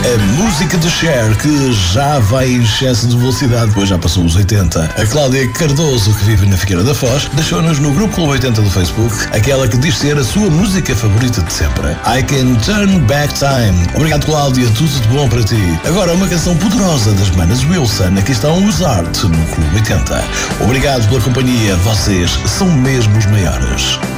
A música de Cher, que já vai em excesso de velocidade, pois já passou os 80. A Cláudia Cardoso, que vive na Figueira da Foz, deixou-nos no Grupo Clube 80 do Facebook aquela que diz ser a sua música favorita de sempre. I Can Turn Back Time. Obrigado, Cláudia, tudo de bom para ti. Agora uma canção poderosa das manas Wilson. Aqui estão os Art no Clube 80. Obrigado pela companhia, vocês são mesmo os maiores.